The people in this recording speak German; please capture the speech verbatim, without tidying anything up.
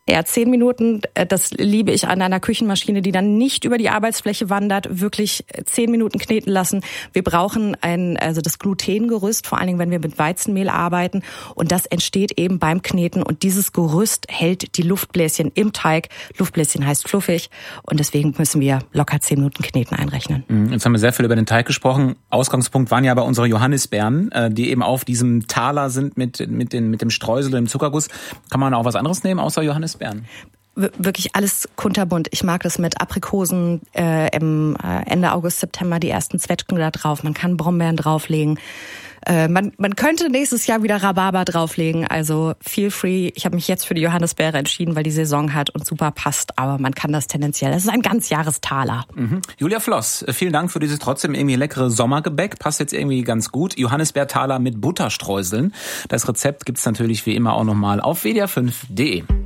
Ja, zehn Minuten, das liebe ich an einer Küchenmaschine, die dann nicht über die Arbeitsfläche wandert, wirklich zehn Minuten kneten lassen. Wir brauchen ein, also das Glutengerüst, vor allen Dingen, wenn wir mit Weizenmehl arbeiten. Und das entsteht eben beim Kneten. Und dieses Gerüst hält die Luftbläschen im Teig. Luftbläschen heißt fluffig. Und deswegen müssen wir locker zehn Minuten Kneten einrechnen. Jetzt haben wir sehr viel über den Teig gesprochen. Ausgangspunkt waren ja aber unsere Johannisbeeren, die eben auf diesem Taler sind mit, mit, den, mit dem Streusel und dem Zuckerguss. Kann man auch was anderes nehmen, außer Johannisbeeren? Wirklich alles kunterbunt. Ich mag das mit Aprikosen, äh, im äh, Ende August, September die ersten Zwetschgen da drauf. Man kann Brombeeren drauflegen. Äh, man, man könnte nächstes Jahr wieder Rhabarber drauflegen. Also feel free. Ich habe mich jetzt für die Johannisbeere entschieden, weil die Saison hat und super passt. Aber man kann das tendenziell. Das ist ein Ganzjahrestaler. Mhm. Julia Floss, vielen Dank für dieses trotzdem irgendwie leckere Sommergebäck. Passt jetzt irgendwie ganz gut. Johannisbeertaler mit Butterstreuseln. Das Rezept gibt's natürlich wie immer auch nochmal auf w d r fünf punkt d e.